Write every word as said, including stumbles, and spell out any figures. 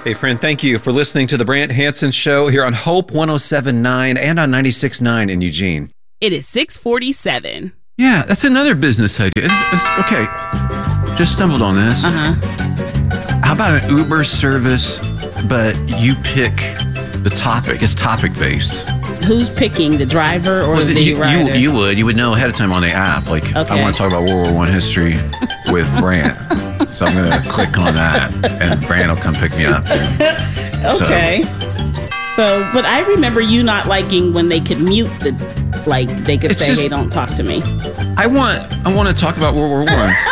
Hey, friend, thank you for listening to the Brant Hansen Show here on Hope one oh seven point nine and on ninety-six point nine in Eugene. It is six forty-seven. Yeah, that's another business idea. It's, it's, okay, just stumbled on this. Uh-huh. How about an Uber service, but you pick the topic? It's topic-based. Who's picking, the driver or Well, the you, rider? You, you would. You would know ahead of time on the app. Like, Okay. I want to talk about World War One history with Brant. So I'm going to click on that, and Brant will come pick me up. Okay. So. so, but I remember you not liking when they could mute the, like, they could It's say, just- hey, don't talk to me. I want I want to talk about World War One.